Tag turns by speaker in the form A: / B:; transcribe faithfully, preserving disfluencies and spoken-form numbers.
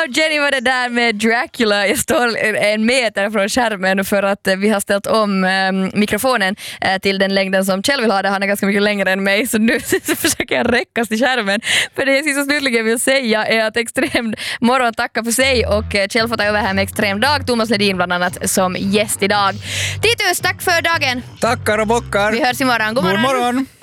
A: och Jenny var det där med Dracula. Jag står en meter från skärmen för att vi har ställt om eh, mikrofonen eh, till den längden som Kjell vill ha. Det han är ganska mycket längre än mig, så nu så försöker jag räckas till skärmen. För det jag sist och slutligen vill säga är att Extrem morgon tackar för sig och eh, Kjell får ta över här med Extrem dag. Thomas Ledin bland annat som gäst idag. Titus, tack för dagen.
B: Tackar och bockar.
A: Vi hörs imorgon. God morgon.
B: God morgon.